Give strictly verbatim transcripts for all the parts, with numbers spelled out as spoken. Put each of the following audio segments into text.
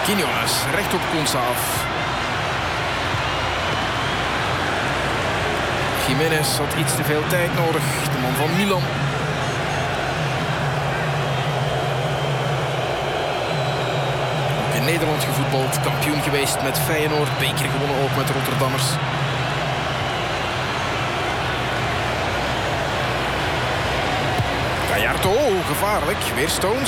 Quinones, recht op Konsa af. Jiménez had iets te veel tijd nodig, de man van Milan. Ook in Nederland gevoetbald, kampioen geweest met Feyenoord, beker gewonnen ook met de Rotterdammers. Gallardo, gevaarlijk, weer Stones.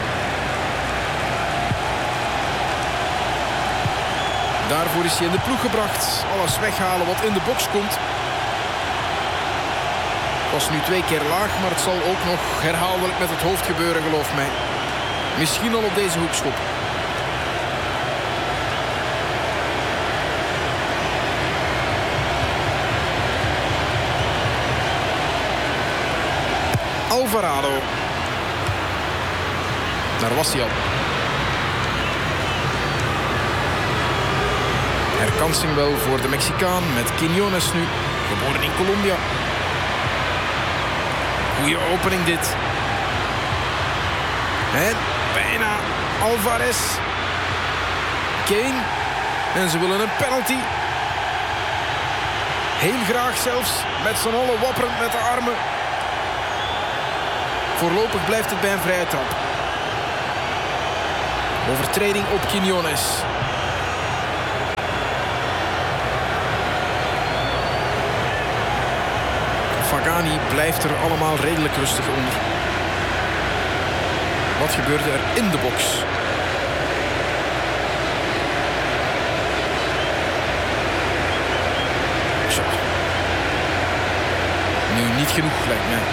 Daarvoor is hij in de ploeg gebracht. Alles weghalen wat in de box komt. Was nu twee keer laag, maar het zal ook nog herhaaldelijk met het hoofd gebeuren, geloof mij. Misschien al op deze hoekschop. Alvarado. Daar was hij al. Herkansing wel voor de Mexicaan met Quinones nu. Geboren in Colombia. Goeie opening dit. En bijna Alvarez. Kane. En ze willen een penalty. Heel graag zelfs. Met z'n allen wapperend met de armen. Voorlopig blijft het bij een vrije trap. Overtreding op Quinones. Fagani blijft er allemaal redelijk rustig onder. Wat gebeurde er in de box? Zo. Nu niet genoeg, lijkt mij.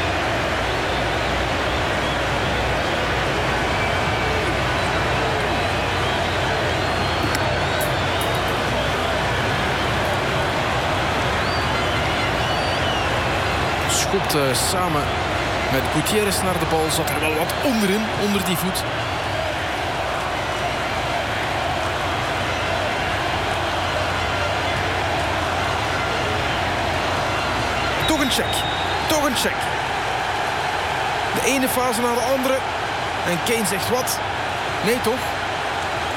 Schopt uh, samen met Gutierrez naar de bal. Zat er wel wat onderin, onder die voet. Toch een check. Toch een check. De ene fase na de andere. En Kane zegt wat? Nee toch?